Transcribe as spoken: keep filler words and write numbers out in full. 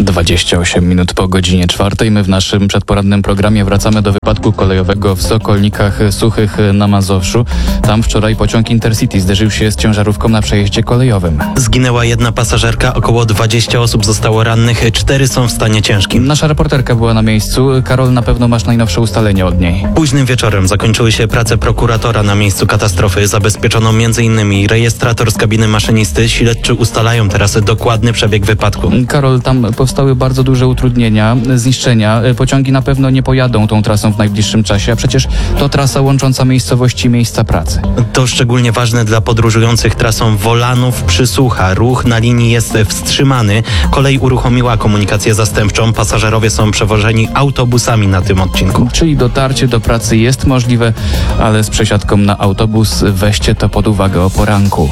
dwadzieścia osiem minut po godzinie czwartej. My w naszym przedporadnym programie wracamy do wypadku kolejowego w Sokolnikach Suchych na Mazowszu. Tam wczoraj pociąg Intercity zderzył się z ciężarówką na przejeździe kolejowym. Zginęła jedna pasażerka, około dwadzieścia osób zostało rannych, cztery są w stanie ciężkim. Nasza reporterka była na miejscu. Karol, na pewno masz najnowsze ustalenia od niej. Późnym wieczorem zakończyły się prace prokuratora na miejscu katastrofy. Zabezpieczono między innymi rejestrator z kabiny maszynisty. Śledczy ustalają teraz dokładny przebieg wypadku. Karol, tam powstały bardzo duże utrudnienia, zniszczenia. Pociągi na pewno nie pojadą tą trasą w najbliższym czasie, a przecież to trasa łącząca miejscowości i miejsca pracy. To szczególnie ważne dla podróżujących trasą Wolanów-Przysłucha. Ruch na linii jest wstrzymany. Kolej uruchomiła komunikację zastępczą. Pasażerowie są przewożeni autobusami na tym odcinku. Czyli dotarcie do pracy jest możliwe, ale z przesiadką na autobus weźcie to pod uwagę o poranku.